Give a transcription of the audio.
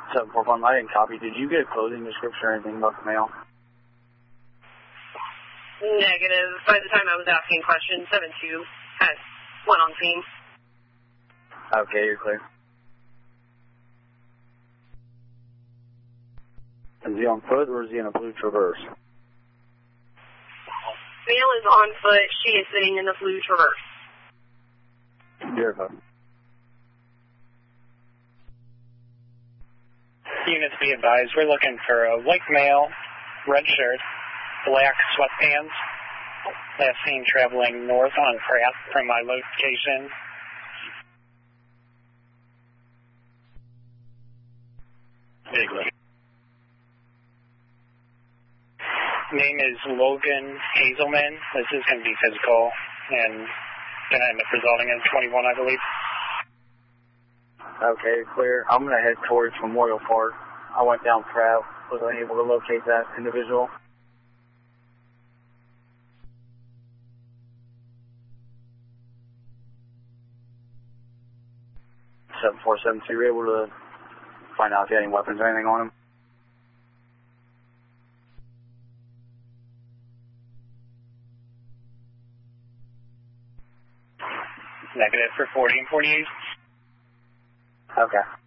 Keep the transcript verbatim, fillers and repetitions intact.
seven four one, I didn't copy. Did you get a clothing description or anything about the mail? Negative. By the time I was asking questions, seven two had one on scene. Okay, you're clear. Is he on foot or is he in a blue Traverse? Male is on foot. She is sitting in the blue Traverse. Beautiful. Units be advised, we're looking for a white male, red shirt, black sweatpants. Last seen traveling north on Pratt from my location. Bigly. Name is Logan Hazelman. This is going to be physical and going to end up resulting in twenty-one, I believe. Okay, clear. I'm going to head towards Memorial Park. I went down Pratt, was unable to locate that individual. seven four seven two, were you able to find out if you had any weapons or anything on him? Negative for forty and forty-eight. Okay.